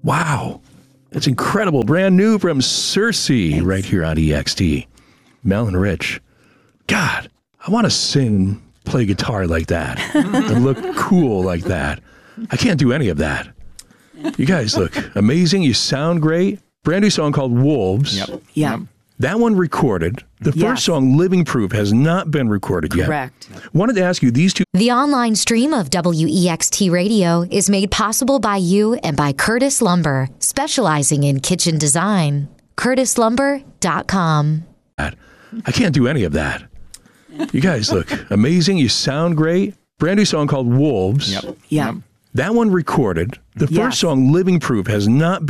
Wow. It's incredible. Brand new from Cersei right here on EXT. Mel and Rich. God, I want to sing, play guitar like that and look cool like that. I can't do any of that. You guys look amazing. You sound great. Brand new song called Wolves. Yep. That one recorded. The first song, Living Proof, has not been recorded yet. Correct. Wanted to ask you, these two... The online stream of WEXT Radio is made possible by you and by Curtis Lumber, specializing in kitchen design. CurtisLumber.com. I can't do any of that. You guys look amazing. You sound great. Brand new song called Wolves. Yep. That one recorded. The first song, Living Proof, has not been